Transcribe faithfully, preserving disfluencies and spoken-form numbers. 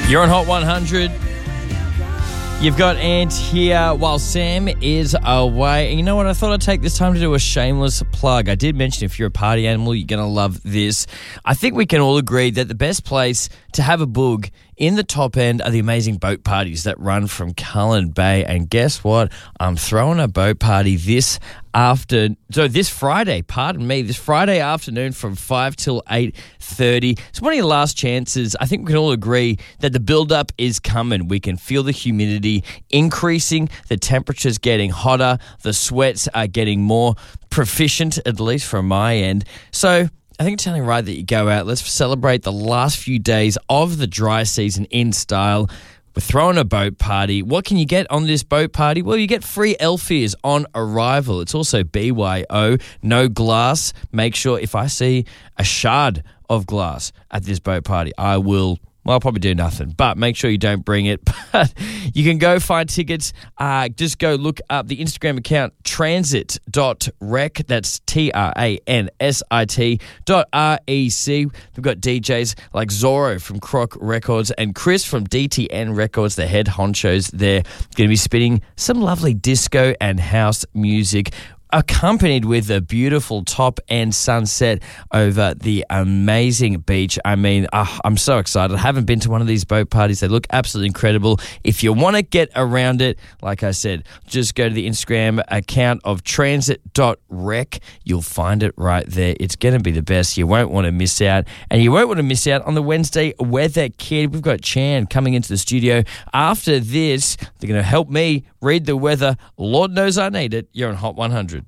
You're on Hot one hundred. You've got Ant here while Sam is away. And you know what? I thought I'd take this time to do a shameless plug. I did mention if you're a party animal, you're going to love this. I think we can all agree that the best place to have a boog in the top end are the amazing boat parties that run from Cullen Bay. And guess what? I'm throwing a boat party this after, so this Friday, pardon me, this Friday afternoon from five till eight thirty. It's one of your last chances. I think we can all agree that the build-up is coming. We can feel the humidity increasing, the temperature's getting hotter, the sweats are getting more proficient, at least from my end. So I think it's only right that you go out. Let's celebrate the last few days of the dry season in style. We're throwing a boat party. What can you get on this boat party? Well, you get free Elfies on arrival. It's also B Y O, no glass. Make sure if I see a shard of glass at this boat party, I will... Well, I'll probably do nothing, but make sure you don't bring it. But you can go find tickets. Uh, just go look up the Instagram account, transit dot rec. That's T R A N S I T dot R E C. We've got D Js like Zorro from Croc Records and Chris from D T N Records, the head honchos there. Going to be spinning some lovely disco and house music, accompanied with a beautiful top-end sunset over the amazing beach. I mean, uh, I'm so excited. I haven't been to one of these boat parties. They look absolutely incredible. If you want to get around it, like I said, just go to the Instagram account of transit dot rec. You'll find it right there. It's going to be the best. You won't want to miss out. And you won't want to miss out on the Wednesday Weather Kid. We've got Chan coming into the studio. After this, they're going to help me read the weather. Lord knows I need it. You're on Hot one hundred.